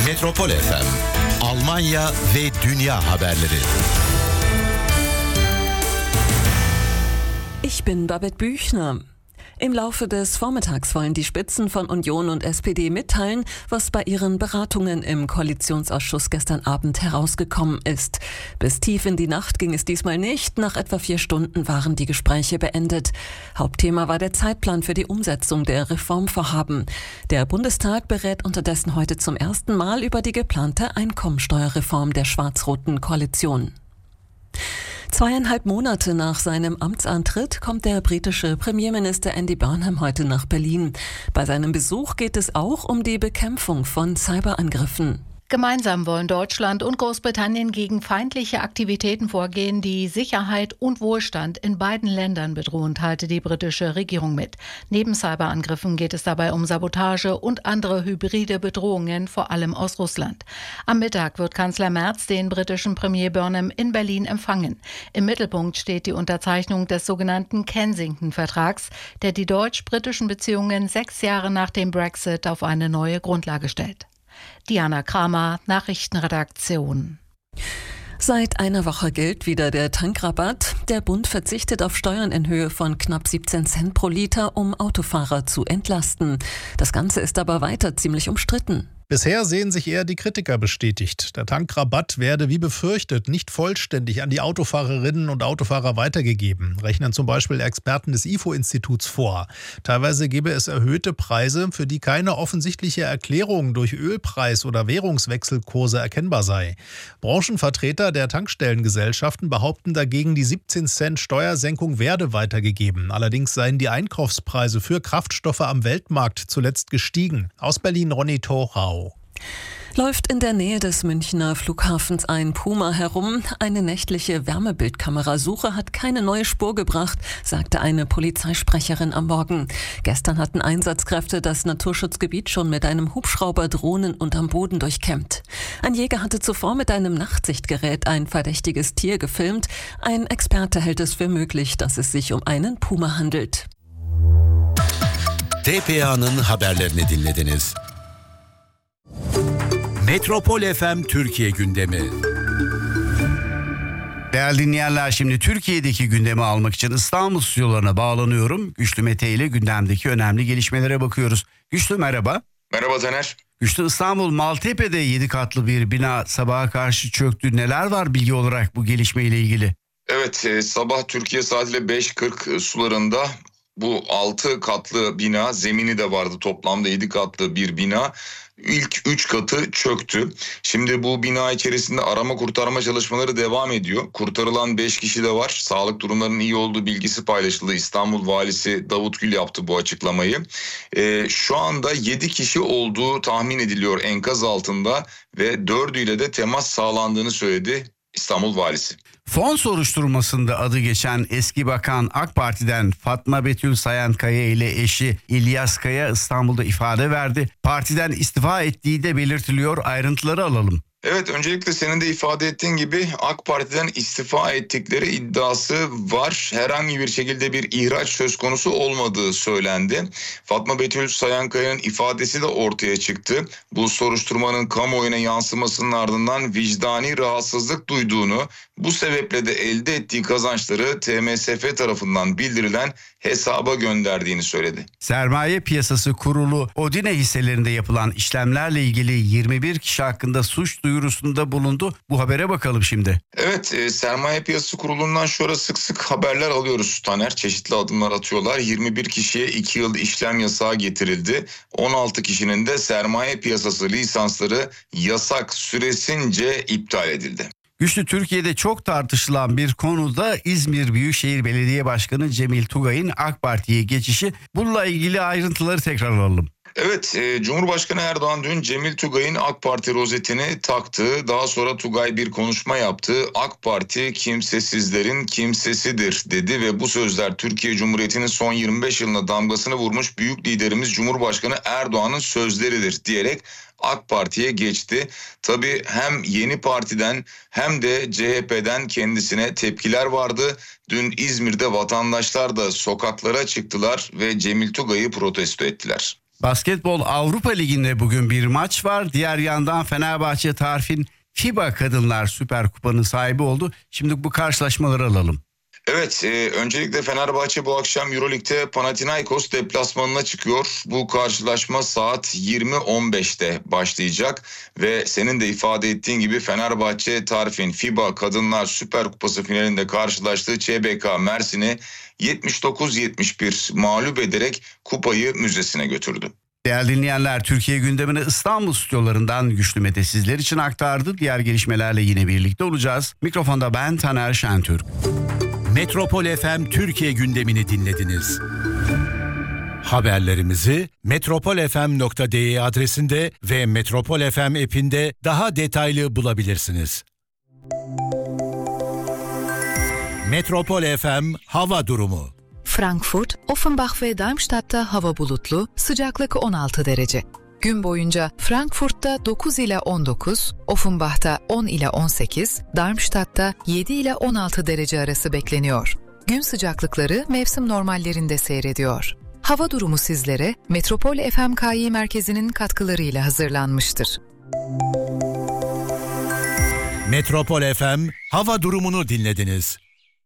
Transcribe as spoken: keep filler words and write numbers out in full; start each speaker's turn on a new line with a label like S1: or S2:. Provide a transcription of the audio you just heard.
S1: Metropol F M, Almanya ve dünya haberleri.
S2: Ich bin Babette Büchner. Im Laufe des Vormittags wollen die Spitzen von Union und S P D mitteilen, was bei ihren Beratungen im Koalitionsausschuss gestern Abend herausgekommen ist. Bis tief in die Nacht ging es diesmal nicht. Nach etwa vier Stunden waren die Gespräche beendet. Hauptthema war der Zeitplan für die Umsetzung der Reformvorhaben. Der Bundestag berät unterdessen heute zum ersten Mal über die geplante Einkommensteuerreform der schwarz-roten Koalition. Zweieinhalb Monate nach seinem Amtsantritt kommt der britische Premierminister Andy Burnham heute nach Berlin. Bei seinem Besuch geht es auch um die Bekämpfung von Cyberangriffen.
S3: Gemeinsam wollen Deutschland und Großbritannien gegen feindliche Aktivitäten vorgehen, die Sicherheit und Wohlstand in beiden Ländern bedrohen, teilte die britische Regierung mit. Neben Cyberangriffen geht es dabei um Sabotage und andere hybride Bedrohungen, vor allem aus Russland. Am Mittag wird Kanzler Merz den britischen Premier Burnham in Berlin empfangen. Im Mittelpunkt steht die Unterzeichnung des sogenannten Kensington-Vertrags, der die deutsch-britischen Beziehungen sechs Jahre nach dem Brexit auf eine neue Grundlage stellt. Diana Kramer, Nachrichtenredaktion.
S2: Seit einer Woche gilt wieder der Tankrabatt. Der Bund verzichtet auf Steuern in Höhe von knapp siebzehn Cent pro Liter, um Autofahrer zu entlasten. Das Ganze ist aber weiter ziemlich umstritten.
S4: Bisher sehen sich eher die Kritiker bestätigt. Der Tankrabatt werde wie befürchtet nicht vollständig an die Autofahrerinnen und Autofahrer weitergegeben, rechnen zum Beispiel Experten des I F O-Instituts vor. Teilweise gebe es erhöhte Preise, für die keine offensichtliche Erklärung durch Ölpreis- oder Währungswechselkurse erkennbar sei. Branchenvertreter der Tankstellengesellschaften behaupten dagegen, die siebzehn Cent Steuersenkung werde weitergegeben. Allerdings seien die Einkaufspreise für Kraftstoffe am Weltmarkt zuletzt gestiegen. Aus Berlin Ronny Thorau.
S2: Läuft in der Nähe des Münchner Flughafens ein Puma herum. Eine nächtliche Wärmebildkamerasuche hat keine neue Spur gebracht, sagte eine Polizeisprecherin am Morgen. Gestern hatten Einsatzkräfte das Naturschutzgebiet schon mit einem Hubschrauber, Drohnen und am Boden durchkämmt. Ein Jäger hatte zuvor mit einem Nachtsichtgerät ein verdächtiges Tier gefilmt. Ein Experte hält es für möglich, dass es sich um einen Puma handelt.
S1: T P A'nın haberlerini dinlediniz. Metropol F M Türkiye gündemi.
S5: Değerli dinleyenler, şimdi Türkiye'deki gündemi almak için İstanbul stüdyolarına bağlanıyorum. Güçlü Mete ile gündemdeki önemli gelişmelere bakıyoruz. Güçlü merhaba.
S6: Merhaba Taner.
S5: Güçlü, İstanbul Maltepe'de yedi katlı bir bina sabaha karşı çöktü. Neler var bilgi olarak bu gelişmeyle ilgili?
S6: Evet, e, sabah Türkiye saatiyle beş kırk sularında bu altı katlı bina, zemini de vardı, toplamda yedi katlı bir bina. İlk üç katı çöktü. Şimdi bu bina içerisinde arama kurtarma çalışmaları devam ediyor. Kurtarılan beş kişi de var. Sağlık durumlarının iyi olduğu bilgisi paylaşıldı. İstanbul Valisi Davut Gül yaptı bu açıklamayı. Ee, şu anda yedi kişi olduğu tahmin ediliyor enkaz altında ve dördüyle de temas sağlandığını söyledi İstanbul Valisi.
S5: Fon soruşturmasında adı geçen eski bakan AK Parti'den Fatma Betül Sayankaya ile eşi İlyas Kaya İstanbul'da ifade verdi. Partiden istifa ettiği de belirtiliyor. Ayrıntıları alalım.
S6: Evet, öncelikle senin de ifade ettiğin gibi AK Parti'den istifa ettikleri iddiası var. Herhangi bir şekilde bir ihraç söz konusu olmadığı söylendi. Fatma Betül Sayankaya'nın ifadesi de ortaya çıktı. Bu soruşturmanın kamuoyuna yansımasının ardından vicdani rahatsızlık duyduğunu, bu sebeple de elde ettiği kazançları T M S F tarafından bildirilen hesaba gönderdiğini söyledi.
S5: Sermaye Piyasası Kurulu Odine hisselerinde yapılan işlemlerle ilgili yirmi bir kişi hakkında suç duyurusunda bulundu. Bu habere bakalım şimdi.
S6: Evet, e, Sermaye Piyasası Kurulu'ndan şu ara sık sık haberler alıyoruz Taner. Çeşitli adımlar atıyorlar. yirmi bir kişiye iki yıl işlem yasağı getirildi. on altı kişinin de sermaye piyasası lisansları yasak süresince iptal edildi.
S5: Güçlü, Türkiye'de çok tartışılan bir konuda İzmir Büyükşehir Belediye Başkanı Cemil Tugay'ın AK Parti'ye geçişi. Bununla ilgili ayrıntıları tekrar alalım.
S6: Evet, e, Cumhurbaşkanı Erdoğan dün Cemil Tugay'ın AK Parti rozetini taktı. Daha sonra Tugay bir konuşma yaptı. AK Parti kimsesizlerin kimsesidir dedi ve bu sözler Türkiye Cumhuriyeti'nin son yirmi beş yılına damgasını vurmuş büyük liderimiz Cumhurbaşkanı Erdoğan'ın sözleridir diyerek AK Parti'ye geçti. Tabii hem Yeni Parti'den hem de C H P'den kendisine tepkiler vardı. Dün İzmir'de vatandaşlar da sokaklara çıktılar ve Cemil Tugay'ı protesto ettiler.
S5: Basketbol Avrupa Ligi'nde bugün bir maç var. Diğer yandan Fenerbahçe Tarif'in FIBA Kadınlar Süper Kupa'nın sahibi oldu. Şimdi bu karşılaşmaları alalım.
S6: Evet, e, öncelikle Fenerbahçe bu akşam Euroleague'de Panathinaikos deplasmanına çıkıyor. Bu karşılaşma saat yirmi on beşte başlayacak ve senin de ifade ettiğin gibi Fenerbahçe Tarif'in FIBA Kadınlar Süper Kupası finalinde karşılaştığı C B K Mersin'i yetmiş dokuz yetmiş bir mağlup ederek kupayı müzesine götürdü.
S5: Değerli dinleyenler, Türkiye gündemini İstanbul stüdyolarından Güçlü Mete sizler için aktardı. Diğer gelişmelerle yine birlikte olacağız. Mikrofonda ben Taner Şentürk.
S1: Metropol F M Türkiye gündemini dinlediniz. Haberlerimizi metropol f m nokta d e adresinde ve Metropol F M app'inde daha detaylı bulabilirsiniz. Metropol F M hava durumu.
S7: Frankfurt, Offenbach ve Darmstadt'ta hava bulutlu, sıcaklık on altı derece. Gün boyunca Frankfurt'ta dokuz ile on dokuz, Offenbach'ta on ile on sekiz, Darmstadt'ta yedi ile on altı derece arası bekleniyor. Gün sıcaklıkları mevsim normallerinde seyrediyor. Hava durumu sizlere Metropol F M K I merkezinin katkılarıyla hazırlanmıştır.
S1: Metropol F M hava durumunu dinlediniz.